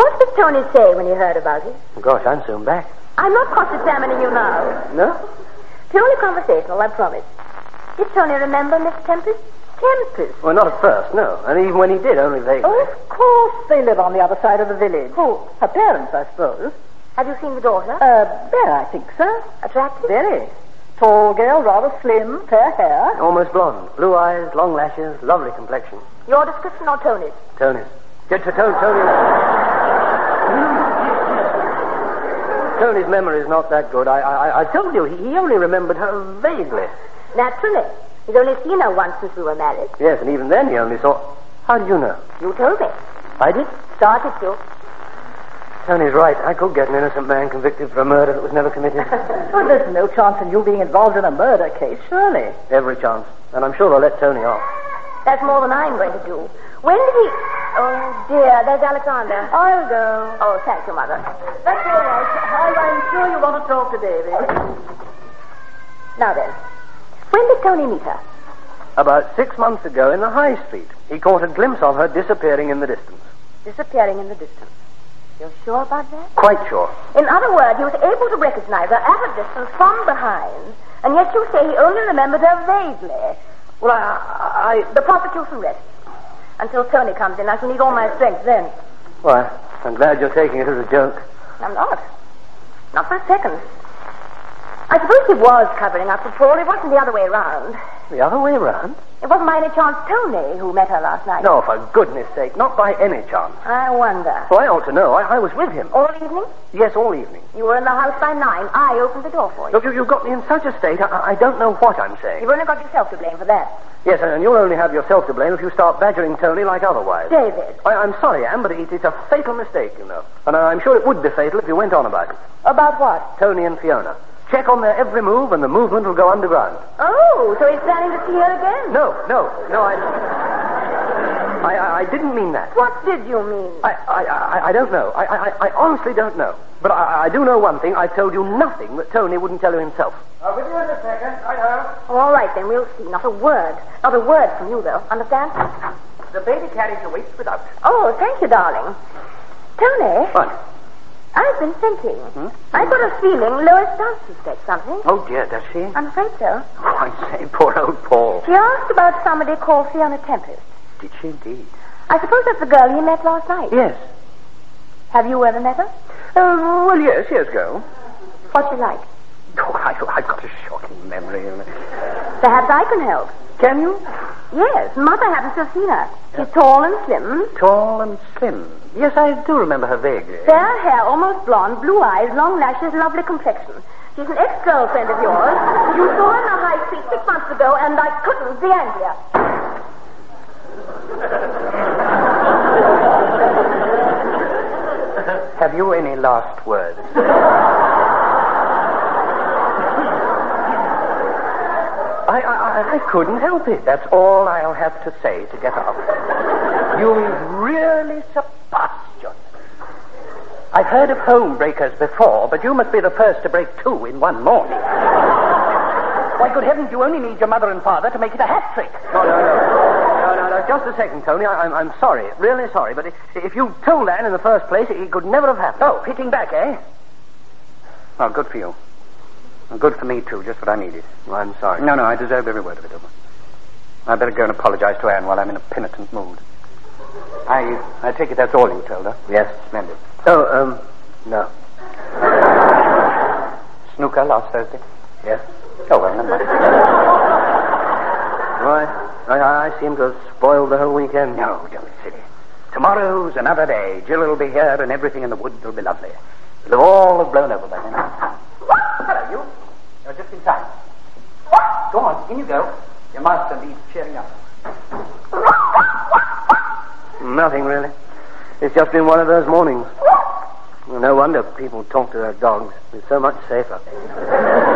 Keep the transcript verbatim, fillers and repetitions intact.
What did Tony say when he heard about it? Gosh, I'm soon back. I'm not cross-examining you now. No? Purely conversational, I promise. Did Tony remember Miss Tempest? Tempest? Well, not at first, no. And even when he did, only vaguely. Oh, of course they live on the other side of the village. Who? Her parents, I suppose. Have you seen the daughter? Uh, there, I think so. Attractive? Very. Tall girl, rather slim, fair hair. Almost blonde. Blue eyes, long lashes, lovely complexion. Your description or Tony's? Tony's. Get to Tony. Tony. Tony's memory is not that good. I, I, I told you, he, he only remembered her vaguely. Naturally. He's only seen her once since we were married. Yes, and even then he only saw... How did you know? You told me. I did? Started to. Tony's right. I could get an innocent man convicted for a murder that was never committed. Well, there's no chance in you being involved in a murder case, surely. Every chance. And I'm sure they'll let Tony off. That's more than I'm going to do. When did he... Oh, dear, there's Alexander. I'll go. Oh, thank you, Mother. That's all right. I- I'm sure you want to talk to David. Now then, when did Tony meet her? About six months ago in the High Street, he caught a glimpse of her disappearing in the distance. Disappearing in the distance. You're sure about that? Quite sure. In other words, he was able to recognize her at a distance from behind, and yet you say he only remembered her vaguely. Well, I... I the prosecution rests. Until Tony comes in, I shall need all my strength then. Why, I'm glad you're taking it as a joke. I'm not. Not for a second. I suppose he was covering up for Paul. It wasn't the other way around. The other way around? It wasn't by any chance Tony who met her last night. No, for goodness sake, not by any chance. I wonder. Well, I ought to know. I, I was with him. All evening? Yes, all evening. You were in the house by nine. I opened the door for you. Look, you, you've got me in such a state, I, I don't know what I'm saying. You've only got yourself to blame for that. Yes, and you'll only have yourself to blame if you start badgering Tony like otherwise. David. I, I'm sorry, Anne, but it, it's a fatal mistake, you know. And I'm sure it would be fatal if you went on about it. About what? Tony and Fiona. Check on their every move, and the movement will go underground. Oh, so he's planning to see her again? No, no, no, I... I, I, I didn't mean that. What did you mean? I, I, I, I don't know. I, I, I honestly don't know. But I, I do know one thing. I told you nothing that Tony wouldn't tell you himself. I'll be with you in a second. I know. Oh, all right, then. We'll see. Not a word. Not a word from you, though. Understand? The baby carriage awaits without. Oh, thank you, darling. Tony. What? I've been thinking. Hmm? I've got a feeling Lois does suspect something. Oh, dear, does she? I'm afraid so. Oh, I say, poor old Paul. She asked about somebody called Fiona Tempest. Did she indeed? I suppose that's the girl he met last night. Yes. Have you ever met her? Uh, well, yes, years ago. What's she like? Oh, I, I've got a shocking memory. Perhaps I can help. Can you? Yes, Mother happens to have seen her. She's tall and slim. Tall and slim. Yes, I do remember her vaguely. Fair hair, almost blonde, blue eyes, long lashes, lovely complexion. She's an ex-girlfriend of yours. You saw her in the High Street six months ago, and I couldn't be angrier. Have you any last words? I, I, I couldn't help it. That's all I'll have to say to get up. You've really surpassed yourself. I've heard of home breakers before, but you must be the first to break two in one morning. Why, good heavens, you only need your mother and father to make it a hat trick. No, no, no. No, no, no. Just a second, Tony. I, I'm, I'm sorry. Really sorry. But if, if you told Anne in the first place, it could never have happened. Oh, hitting back, eh? Well, good for you. And good for me, too. Just what I needed. Well, I'm sorry. No, no, I deserve every word of it, Wilbur. I'd better go and apologize to Anne while I'm in a penitent mood. I I take it that's all you told her? Yes. Splendid. Oh, um, no. Snooker last Thursday? Yes. Oh, well, never mind. Right. I, I seem to have spoiled the whole weekend. No, don't be silly. Tomorrow's another day. Jill will be here and everything in the woods will be lovely. It'll all have blown over by then. Hello, you. You're just in time. Go on, in you go. Your master needs cheering up. Nothing, really. It's just been one of those mornings. No wonder people talk to their dogs. It's so much safer.